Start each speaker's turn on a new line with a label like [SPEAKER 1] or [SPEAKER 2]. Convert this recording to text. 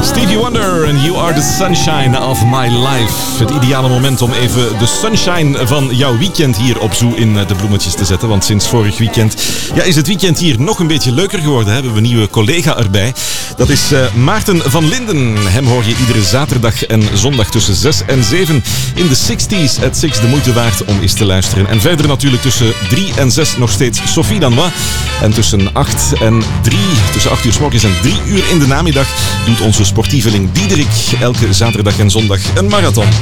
[SPEAKER 1] Stevie Wonder and You Are the Sunshine of My Life. Het ideale moment om even de sunshine van jouw weekend hier op Zoo in de bloemetjes te zetten. Want sinds vorig weekend is het weekend hier nog een beetje leuker geworden. Hebben we een nieuwe collega erbij. Dat is Maarten van Linden. Hem hoor je iedere zaterdag en zondag tussen 6 en 7 in de 60s at 6. De moeite waard om eens te luisteren. En verder natuurlijk tussen 3 en 6 nog steeds Sophie Danois. En tussen 8 en 3, tussen 8 uur 's morgens en 3 uur in de namiddag doet onze sportieveling Diederik elke zaterdag en zondag een marathon.